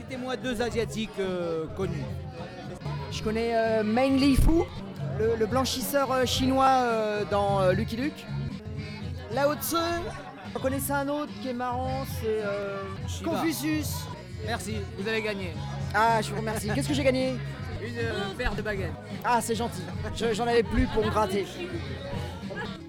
Citez-moi 2 asiatiques connus. Je connais Main Li Fu, le blanchisseur chinois dans Lucky Luke. Lao Tzu, vous connaissez un autre qui est marrant, c'est Shiva. Confucius. Merci, vous avez gagné. Ah, je vous remercie. Qu'est-ce que j'ai gagné? Une paire de baguettes. Ah, c'est gentil. J'en avais plus pour me gratter.